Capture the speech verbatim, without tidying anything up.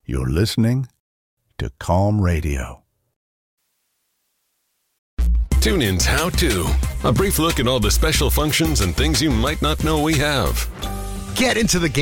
You're listening to Calm Radio. TuneIn's How To. A brief look at all the special functions and things you might not know we have. Get into the game.